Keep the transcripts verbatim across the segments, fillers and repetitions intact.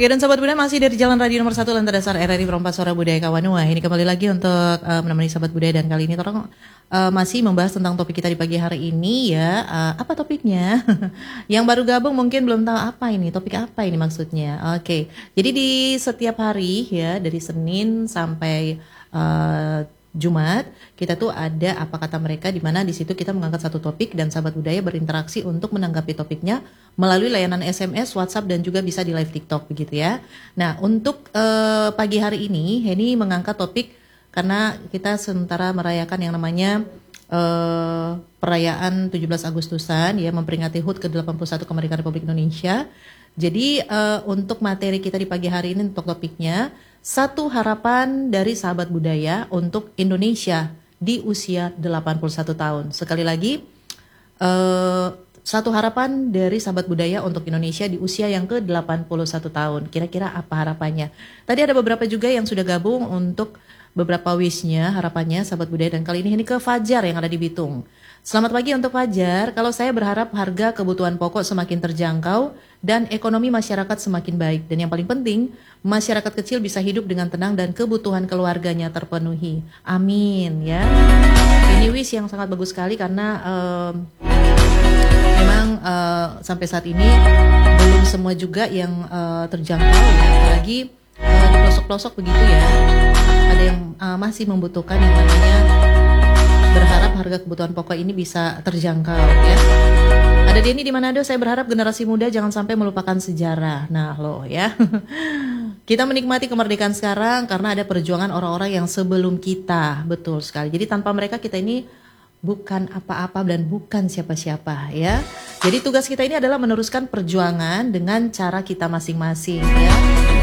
Oke, dan Sobat Budaya masih dari Jalan Radio nomor satu Lantai Dasar R R I Perompak Suara Budaya Kawanua. Ini kembali lagi untuk uh, menemani Sobat Budaya, dan kali ini Torong uh, masih membahas tentang topik kita di pagi hari ini ya. Uh, apa topiknya? Yang baru gabung mungkin belum tahu apa ini, topik apa ini maksudnya. Oke, jadi di setiap hari ya, dari Senin sampai uh, Jumat, kita tuh ada apa kata mereka, di mana di situ kita mengangkat satu topik dan Sahabat Budaya berinteraksi untuk menanggapi topiknya melalui layanan S M S, WhatsApp, dan juga bisa di live TikTok begitu ya. Nah, untuk uh, pagi hari ini Henny mengangkat topik karena kita sementara merayakan yang namanya uh, perayaan tujuh belas Agustusan ya, memperingati H U T ke delapan puluh satu kemerdekaan Republik Indonesia. Jadi uh, untuk materi kita di pagi hari ini untuk topiknya, satu harapan dari Sahabat Budaya untuk Indonesia di usia delapan puluh satu tahun. Sekali lagi, uh, satu harapan dari Sahabat Budaya untuk Indonesia di usia yang ke delapan puluh satu tahun. Kira-kira apa harapannya? Tadi ada beberapa juga yang sudah gabung untuk beberapa wishnya, harapannya Sahabat Budaya, dan kali ini ini ke Fajar yang ada di Bitung. Selamat pagi untuk Fajar. Kalau saya berharap harga kebutuhan pokok semakin terjangkau dan ekonomi masyarakat semakin baik. Dan yang paling penting, masyarakat kecil bisa hidup dengan tenang dan kebutuhan keluarganya terpenuhi. Amin ya. Ini wish yang sangat bagus sekali karena um, memang uh, sampai saat ini belum semua juga yang uh, terjangkau ya. Apalagi uh, di pelosok-pelosok begitu ya. Ada yang uh, masih membutuhkan yang namanya berharap harga kebutuhan pokok ini bisa terjangkau ya. Ada Denny di Manado, saya berharap generasi muda jangan sampai melupakan sejarah. Nah loh ya. Kita menikmati kemerdekaan sekarang karena ada perjuangan orang-orang yang sebelum kita. Betul sekali. Jadi tanpa mereka kita ini bukan apa-apa dan bukan siapa-siapa ya. Jadi tugas kita ini adalah meneruskan perjuangan dengan cara kita masing-masing ya.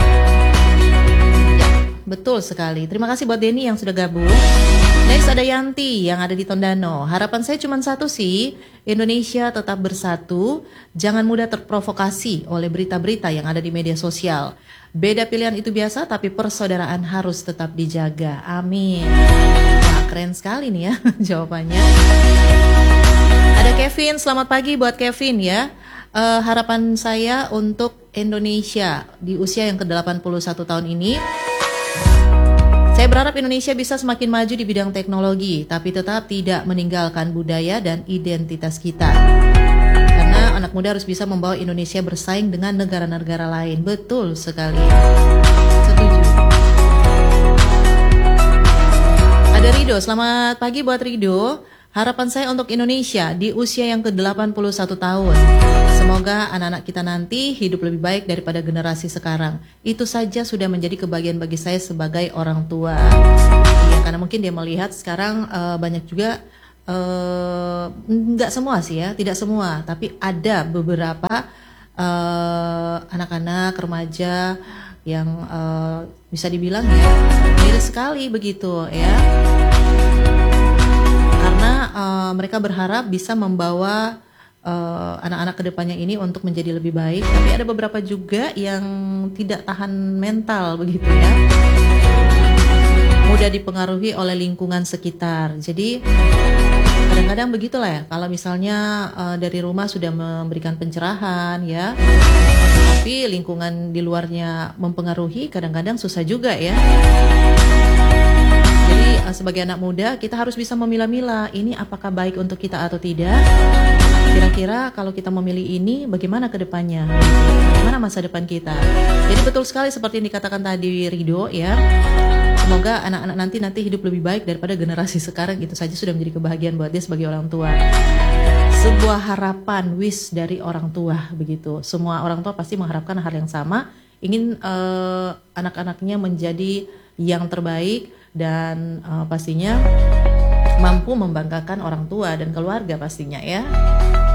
Ya, betul sekali. Terima kasih buat Denny yang sudah gabung. Next ada Yanti yang ada di Tondano. Harapan saya cuma satu sih, Indonesia tetap bersatu, jangan mudah terprovokasi oleh berita-berita yang ada di media sosial. Beda pilihan itu biasa, tapi persaudaraan harus tetap dijaga. Amin. Wah, keren sekali nih ya jawabannya. Ada Kevin, selamat pagi buat Kevin ya. Uh, harapan saya untuk Indonesia di usia yang ke delapan puluh satu tahun ini, saya berharap Indonesia bisa semakin maju di bidang teknologi, tapi tetap tidak meninggalkan budaya dan identitas kita. Karena anak muda harus bisa membawa Indonesia bersaing dengan negara-negara lain. Betul sekali. Setuju. Ada Rido, selamat pagi buat Rido. Harapan saya untuk Indonesia di usia yang ke delapan puluh satu tahun. Semoga anak-anak kita nanti hidup lebih baik daripada generasi sekarang. Itu saja sudah menjadi kebahagiaan bagi saya sebagai orang tua. Iya, karena mungkin dia melihat sekarang uh, banyak juga, uh, nggak semua sih ya, tidak semua, tapi ada beberapa uh, anak-anak remaja yang uh, bisa dibilang ya miris sekali begitu ya. Karena uh, mereka berharap bisa membawa uh, anak-anak kedepannya ini untuk menjadi lebih baik. Tapi ada beberapa juga yang tidak tahan mental begitu ya, mudah dipengaruhi oleh lingkungan sekitar. Jadi kadang-kadang begitulah ya, kalau misalnya uh, dari rumah sudah memberikan pencerahan ya, tapi lingkungan di luarnya mempengaruhi, kadang-kadang susah juga ya. Sebagai anak muda kita harus bisa memilah-milah ini apakah baik untuk kita atau tidak. Kira-kira kalau kita memilih ini bagaimana ke depannya, bagaimana masa depan kita. Jadi betul sekali seperti yang dikatakan tadi Rido ya. Semoga anak-anak nanti nanti hidup lebih baik daripada generasi sekarang. Itu saja sudah menjadi kebahagiaan buat dia sebagai orang tua. Sebuah harapan, wish dari orang tua begitu. Semua orang tua pasti mengharapkan hal yang sama, ingin uh, anak-anaknya menjadi yang terbaik dan uh, pastinya mampu membanggakan orang tua dan keluarga pastinya ya.